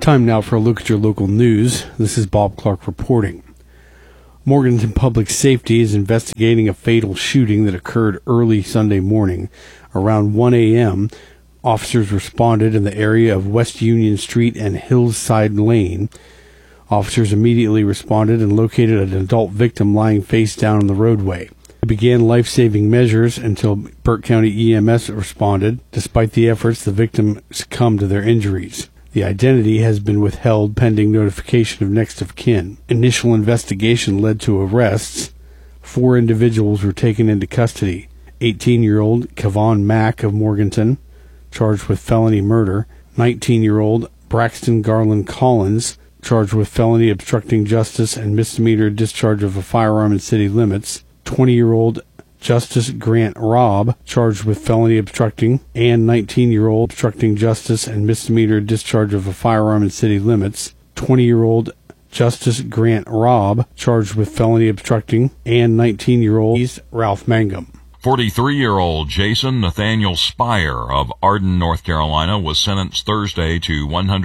Time now for a look at your local news. This is Bob Clark reporting. Morganton Public Safety is investigating a fatal shooting that occurred early Sunday morning. Around 1 a.m., officers responded in the area of West Union Street and Hillside Lane. Officers immediately responded and located an adult victim lying face down on the roadway. They began life-saving measures until Burke County EMS responded. Despite the efforts, the victim succumbed to their injuries. The identity has been withheld pending notification of next of kin. Initial investigation led to arrests. 4 individuals were taken into custody. 18-year-old Kevon Mack of Morganton, charged with felony murder. 19-year-old Braxton Garland Collins, charged with felony obstructing justice and misdemeanor discharge of a firearm in city limits. 20-year-old Justice Grant Robb, charged with felony obstructing, and 19-year-old obstructing justice and misdemeanor discharge of a firearm in city limits. 20-year-old Justice Grant Robb, charged with felony obstructing, and 19-year-old Ralph Mangum. 43-year-old Jason Nathaniel Spire of Arden, North Carolina, was sentenced Thursday to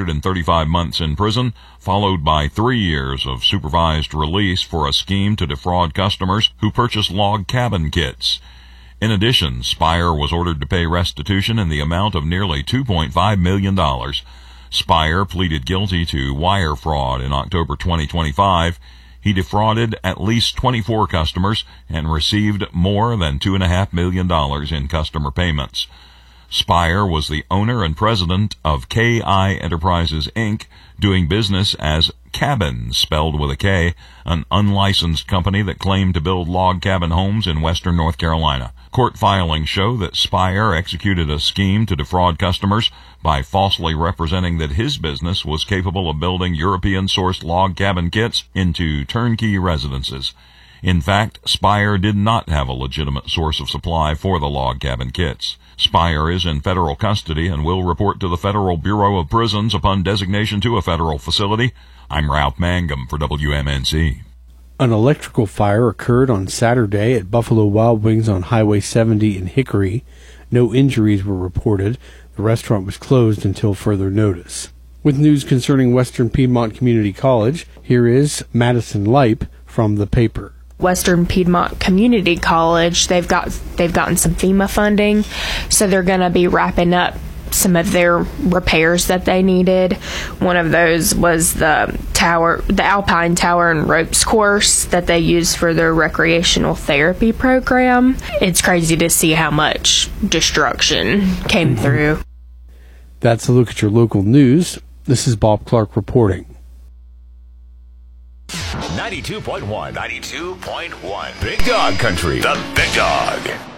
135 months in prison, followed by 3 years of supervised release for a scheme to defraud customers who purchased log cabin kits. In addition, Spire was ordered to pay restitution in the amount of nearly $2.5 million. Spire pleaded guilty to wire fraud in October 2025. He defrauded at least 24 customers and received more than $2.5 million in customer payments. Spire was the owner and president of KI Enterprises, Inc., doing business as Cabin, spelled with a K, an unlicensed company that claimed to build log cabin homes in western North Carolina. Court filings show that Spire executed a scheme to defraud customers by falsely representing that his business was capable of building European-sourced log cabin kits into turnkey residences. In fact, Spire did not have a legitimate source of supply for the log cabin kits. Spire is in federal custody and will report to the Federal Bureau of Prisons upon designation to a federal facility. I'm Ralph Mangum for WMNC. An electrical fire occurred on Saturday at Buffalo Wild Wings on Highway 70 in Hickory. No injuries were reported. The restaurant was closed until further notice. With news concerning Western Piedmont Community College, here is Madison Leip from the paper. Western Piedmont Community College, they've gotten some FEMA funding, so they're going to be wrapping up some of their repairs that they needed. One of those was the Alpine Tower and Ropes course that they use for their recreational therapy program. It's crazy to see how much destruction came through. That's a look at your local news. This is Bob Clark reporting. 92.1. Big Dog Country. The Big Dog.